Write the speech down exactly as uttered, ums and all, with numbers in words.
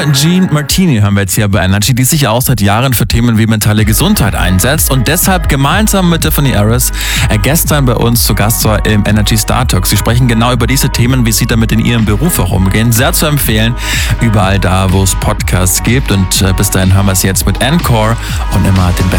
Jean Martini haben wir jetzt hier bei Energy, die sich auch seit Jahren für Themen wie mentale Gesundheit einsetzt und deshalb gemeinsam mit Tiffany Harris äh, gestern bei uns zu Gast war im Energy Star Talk. Sie sprechen genau über diese Themen, wie sie damit in ihrem Beruf auch umgehen. Sehr zu empfehlen, überall da, wo es Podcasts gibt. Und äh, bis dahin haben wir es jetzt mit Encore und immer den besten